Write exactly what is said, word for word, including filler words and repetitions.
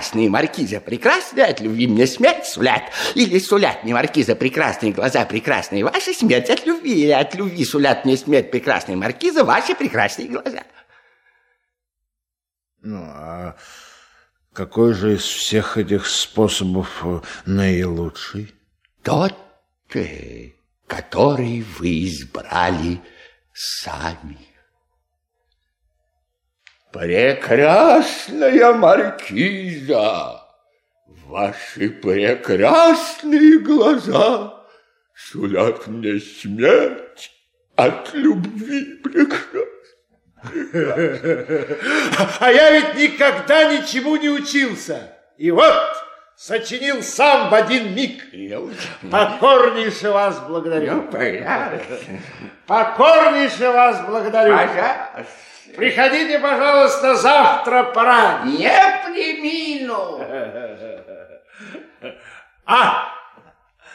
прекрасные маркиза прекрасные, от любви мне смерть сулят. Или сулят мне маркиза прекрасные глаза прекрасные ваши, смерть от любви. Или от любви сулят мне смерть прекрасные маркиза ваши прекрасные глаза. Ну, а какой же из всех этих способов наилучший? Тот, который вы избрали сами. Прекрасная маркиза, ваши прекрасные глаза сулят мне смерть от любви прекрасной. А я ведь никогда ничему не учился. И вот сочинил сам в один миг. Покорнейше вас благодарю. Покорнейше вас благодарю. Пожалуйста. Приходите, пожалуйста, завтра пораньше. Не премину. А!